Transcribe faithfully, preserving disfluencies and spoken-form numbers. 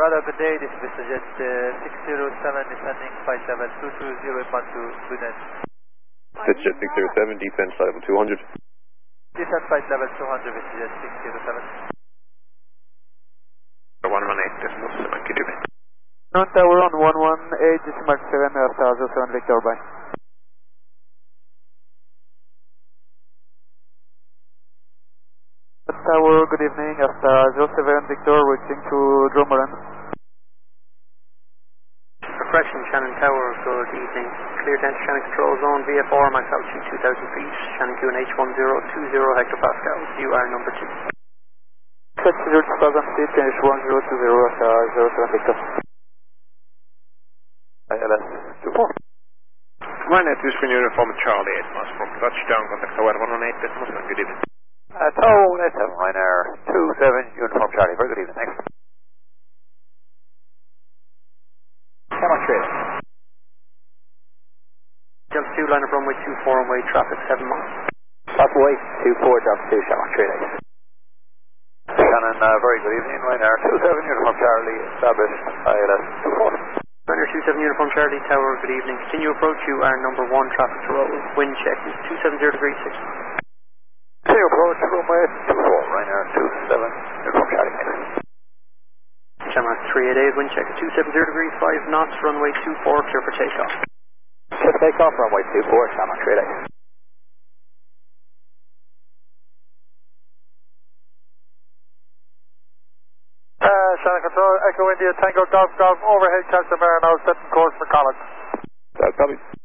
Radar, good day. This is Mister Jet uh, six zero seven descending flight level two two zero one two, good night. Jet six zero seven, descend flight level two hundred. Descend flight level two hundred, Mister Jet six zero seven. one one eight decimal seven, Q D B. Ground tower on one one eight decimal seven, Star zero seven Victor, bye. Tower, good evening, Star zero seven Victor, reaching to Dromoland. Refreshing Shannon Tower, good evening. Clear to enter Shannon Control Zone, V F R, max altitude two thousand feet, Shannon Q N H one zero two zero hectopascals, you are number two. Altitude two thousand feet, Q N H one zero two zero, Star zero seven Victor. I L S two four. Ryanair two Spring Uniform Charlie eight miles from touchdown, contact tower one one eight decimal seven, good evening. Uh, tower one eight seven, Ryanair two seven Uniform Charlie, very good evening, thanks. Shamrock Trail. Jump two, line of runway two four, runway traffic seven miles. Runway two four, jump two, Shamrock Trail. Shannon, uh, very good evening, Ryanair two seven Uniform Charlie, established I L S two four. Ryanair two seven Uniform Charlie Tower, good evening. Continue approach, you are number one, traffic to roll. Wind check is two seven zero degrees six. Continue approach, runway two four, Ryanair two seven Uniform Charlie. Shamrock three eight eight, wind check at two seven zero degrees five knots, runway two four, clear for takeoff. Clear for takeoff, runway two four, Shamrock three eight eight. Uh, Shannon Control, Echo India, Tango Golf Golf, overhead Castamar, now setting course for Collins. That's copy.